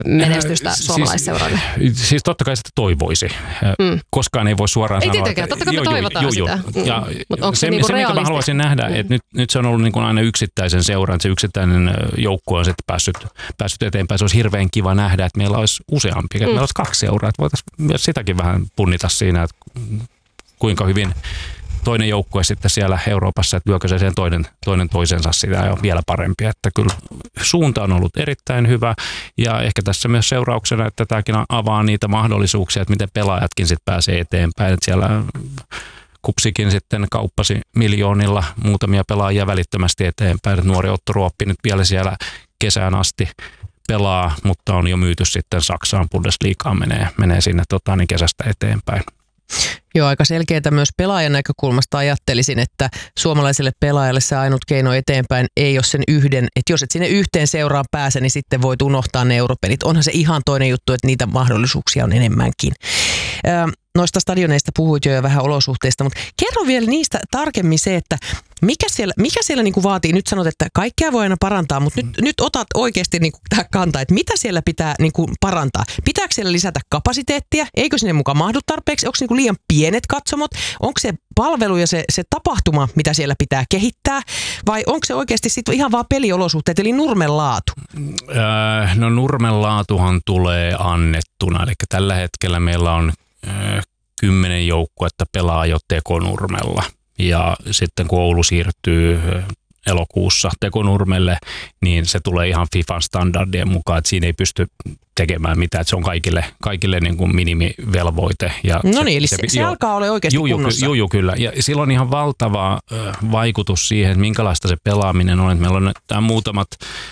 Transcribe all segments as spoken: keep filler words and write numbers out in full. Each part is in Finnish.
menestystä äh, suomalaisseuroille? Siis, siis totta kai sitä toivoisi. Mm. Koskaan ei voi suoraan ei sanoa. Ei tietenkään, totta kai me toivotaan jo, sitä. Ja Mutta onko se, se, niinku se minkä mä haluaisin nähdä, mm. että nyt, nyt se on ollut niin kuin aina yksittäisen seuran, että se yksittäinen joukkue on sitten päässyt, päässyt eteenpäin. Se olisi hirveän kiva nähdä, että meillä olisi useampi, että mm. meillä olisi kaksi seuraa. Että voitaisiin myös sitäkin vähän punnita siinä, että kuinka hyvin toinen joukkue sitten siellä Euroopassa, että lyökö se sen toinen, toinen toisensa sitä ja on vielä parempi. Että kyllä suunta on ollut erittäin hyvä ja ehkä tässä myös seurauksena, että tämäkin avaa niitä mahdollisuuksia, että miten pelaajatkin sitten pääsee eteenpäin. Että siellä Kupsikin sitten kauppasi miljoonilla muutamia pelaajia välittömästi eteenpäin. Että nuori Otto Ruoppi nyt vielä siellä kesään asti pelaa, mutta on jo myyty sitten Saksaan, Bundesligaan menee, menee sinne tota, niin kesästä eteenpäin. Joo, aika selkeää myös pelaajan näkökulmasta ajattelisin, että suomalaiselle pelaajalle se ainut keino eteenpäin ei ole sen yhden, että jos et sinne yhteen seuraan pääse, niin sitten voit unohtaa ne europelit. Onhan se ihan toinen juttu, että niitä mahdollisuuksia on enemmänkin. Noista stadioneista puhuit jo ja vähän olosuhteista, mutta kerro vielä niistä tarkemmin se, että mikä siellä, mikä siellä niin kuin vaatii, nyt sanot, että kaikkea voi aina parantaa, mutta nyt, nyt otat oikeasti niin kuin tähän kantaa, että mitä siellä pitää niin kuin parantaa. Pitääkö siellä lisätä kapasiteettia? Eikö sinne mukaan mahdu tarpeeksi? Onko se niin kuin liian pienet katsomot? Onko se palvelu ja se, se tapahtuma, mitä siellä pitää kehittää? Vai onko se oikeasti sitten ihan vaan peliolosuhteet, eli nurmen laatu? Äh, no nurmen laatuhan tulee annettuna, eli tällä hetkellä meillä on äh, kymmenen joukkuetta pelaa jo tekonurmella. Ja sitten kun Oulu siirtyy elokuussa tekonurmelle, niin se tulee ihan FIFAn standardien mukaan, että siinä ei pysty tekemään mitään, että se on kaikille, kaikille niin kuin minimivelvoite. Ja no se, niin, eli se, se, se jo, alkaa olla oikeasti juu, kunnossa. Joo, kyllä. Ja sillä on ihan valtava vaikutus siihen, että minkälaista se pelaaminen on. Että meillä on nämä muutamat,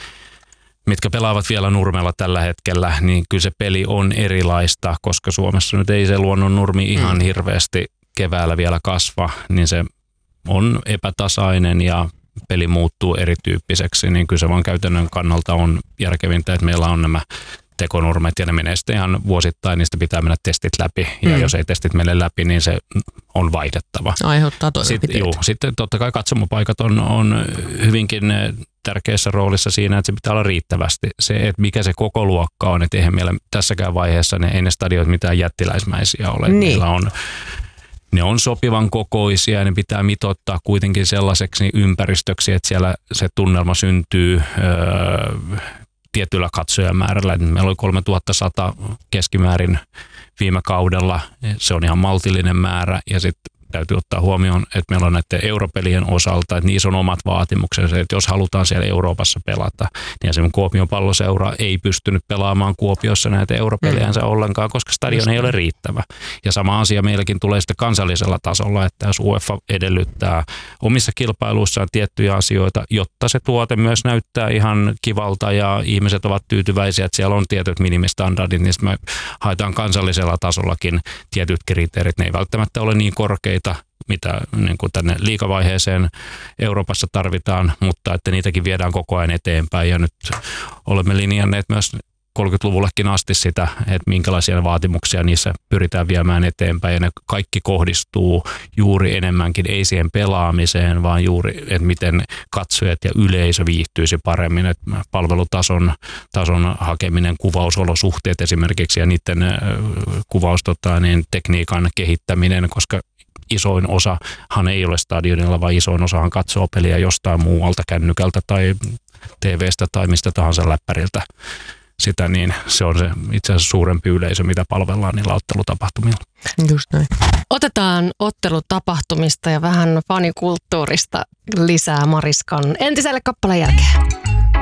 mitkä pelaavat vielä nurmella tällä hetkellä, niin kyllä se peli on erilaista, koska Suomessa nyt ei se luonnon nurmi ihan mm. hirveästi keväällä vielä kasva, niin se on epätasainen ja peli muuttuu erityyppiseksi, niin kyllä se vaan käytännön kannalta on järkevintä, että meillä on nämä tekonurmet ja ne menee sitten ihan vuosittain, niistä pitää mennä testit läpi ja mm. jos ei testit mene läpi, niin se on vaihdettava. Aiheuttaa toimenpiteitä. Sitten, juu, sitten totta kai katsomopaikat on, on hyvinkin tärkeässä roolissa siinä, että se pitää olla riittävästi. Se, että mikä se koko luokka on, että eihän meillä tässäkään vaiheessa ne, ei ne stadiot mitään jättiläismäisiä ole. Niin. Meillä on Ne on sopivan kokoisia ja ne pitää mitoittaa kuitenkin sellaiseksi ympäristöksi, että siellä se tunnelma syntyy öö, tietyllä katsojamäärällä. Meillä oli kolmetuhattasata keskimäärin viime kaudella. Se on ihan maltillinen määrä ja sitten täytyy ottaa huomioon, että meillä on näiden europelien osalta, että niissä on omat vaatimuksensa, että jos halutaan siellä Euroopassa pelata, niin esimerkiksi Kuopion Palloseura ei pystynyt pelaamaan Kuopiossa näitä europeliänsä mm. ollenkaan, koska stadion Just ei ole riittävä. Ja sama asia meilläkin tulee sitten kansallisella tasolla, että jos UEFA edellyttää omissa kilpailuissaan tiettyjä asioita, jotta se tuote myös näyttää ihan kivalta ja ihmiset ovat tyytyväisiä, että siellä on tietyt minimistandardit, niin me haetaan kansallisella tasollakin tietyt kriteerit. Ne ei välttämättä ole niin korkeita, mitä niin kuin tänne liigavaiheeseen Euroopassa tarvitaan, mutta että niitäkin viedään koko ajan eteenpäin. Ja nyt olemme linjanneet myös kolmekymmentäluvullekin asti sitä, että minkälaisia vaatimuksia niissä pyritään viemään eteenpäin. Ja ne kaikki kohdistuu juuri enemmänkin, ei siihen pelaamiseen, vaan juuri, että miten katsojat ja yleisö viihtyisi paremmin. Että palvelutason tason hakeminen, kuvausolosuhteet esimerkiksi ja niiden kuvaus, tota, niin tekniikan kehittäminen, koska isoin osahan ei ole stadionilla, vaan isoin osahan katsoo peliä jostain muualta, kännykältä tai T V:stä tai mistä tahansa läppäriltä. Sitä, niin se on se itse asiassa suurempi yleisö, mitä palvellaan niillä ottelutapahtumilla. Just näin. Otetaan ottelutapahtumista ja vähän fanikulttuurista lisää Mariskan entiselle kappaleen jälkeen.